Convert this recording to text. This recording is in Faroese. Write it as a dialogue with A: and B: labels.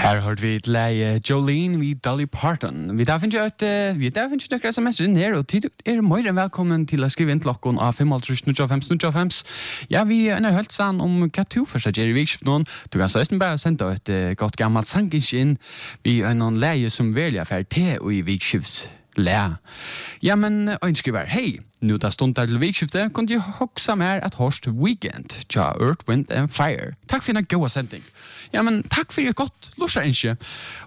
A: Här hörde vi ett läge Jolene vid Dolly Parton. Vi finns några sms in här och tid mer än välkommen till att skriva in till klocken av 5.95. Ja, vi är helt sann om Katu första Jerry Wicks någon. Du kan så bara sända ett gott gammalt sankish in. Vi är någon läge som väljer för te och i Wicks lä. Ja, men önskar hej. Nu da stundar til vikskiftet, kunne jeg hoksa mer at Horst Weekend, tja Earth, Wind and Fire. Takk for en god sending. Ja, men takk for et godt lorsa, ikke.